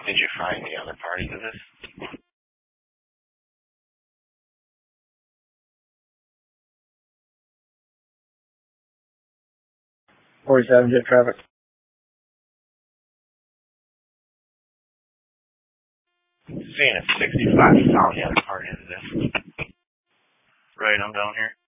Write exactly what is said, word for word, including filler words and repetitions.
Did you find the other party to this? forty-seven jet traffic. Seeing if sixty-five found the other party to this. Right, I'm down here.